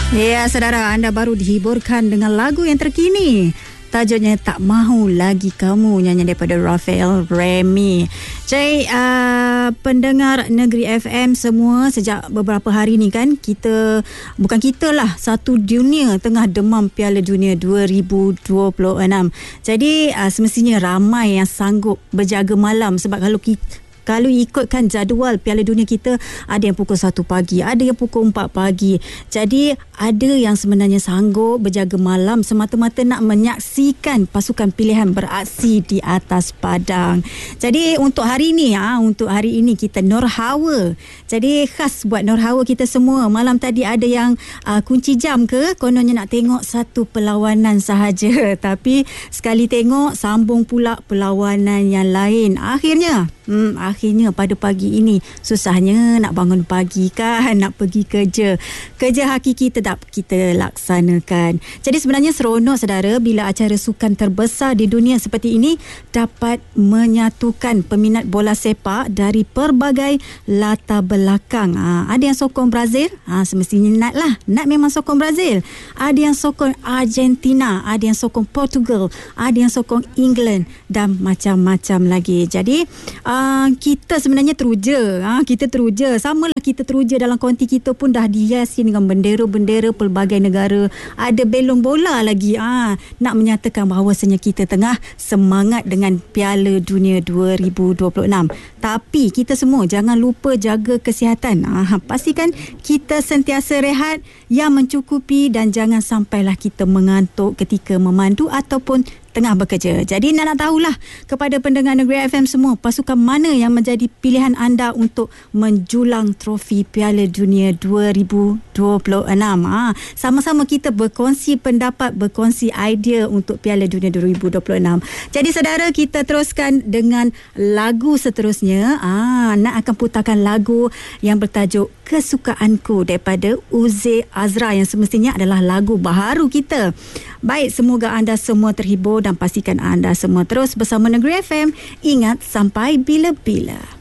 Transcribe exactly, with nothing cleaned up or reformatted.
Ya, saudara, anda baru dihiburkan dengan lagu yang terkini. Tajuknya Tak Mahu Lagi Kamu, nyanyian daripada Rafael Remy. Jadi, uh, pendengar Negeri F M semua, sejak beberapa hari ni kan, kita, bukan kita lah, satu dunia tengah demam Piala Dunia dua ribu dua puluh enam. Jadi, uh, semestinya ramai yang sanggup berjaga malam, sebab kalau kita Kalau ikutkan jadual Piala Dunia kita, ada yang pukul satu pagi, ada yang pukul empat pagi. Jadi ada yang sebenarnya sanggup berjaga malam semata-mata nak menyaksikan pasukan pilihan beraksi di atas padang. Jadi untuk hari ini, ha, untuk hari ini kita Norhawa. Jadi khas buat Norhawa kita semua. Malam tadi ada yang uh, kunci jam ke, kononnya nak tengok satu perlawanan sahaja. Tapi sekali tengok, sambung pula perlawanan yang lain. Akhirnya, hmm, akhirnya pada pagi ini susahnya nak bangun pagi kan, nak pergi kerja. Kerja hakiki tetap kita laksanakan. Jadi sebenarnya seronok, saudara, bila acara sukan terbesar di dunia seperti ini dapat menyatukan peminat bola sepak dari pelbagai latar belakang. Ha, ada yang sokong Brazil, ha, semestinya nak lah, nak memang sokong Brazil. Ada yang sokong Argentina, ada yang sokong Portugal, ada yang sokong England dan macam-macam lagi. Jadi uh, kita sebenarnya teruja, ha, kita teruja. Samalah kita teruja dalam konti kita pun dah dihiasi dengan bendera-bendera pelbagai negara. Ada belong bola lagi, ha, nak menyatakan bahawasanya kita tengah semangat dengan Piala Dunia dua ribu dua puluh enam. Tapi kita semua jangan lupa jaga kesihatan. Ha, pastikan kita sentiasa rehat yang mencukupi dan jangan sampailah kita mengantuk ketika memandu ataupun tengah bekerja. Jadi nak nak tahulah kepada pendengar Negeri F M semua, pasukan mana yang menjadi pilihan anda untuk menjulang trofi Piala Dunia dua ribu dua puluh enam. Ha, sama-sama kita berkongsi pendapat, berkongsi idea untuk Piala Dunia dua ribu dua puluh enam. Jadi saudara, kita teruskan dengan lagu seterusnya. Ha, nak akan putarkan lagu yang bertajuk Kesukaanku daripada Uzi Azra, yang semestinya adalah lagu baharu kita. Baik, semoga anda semua terhibur dan pastikan anda semua terus bersama Negeri F M. Ingat, sampai bila-bila.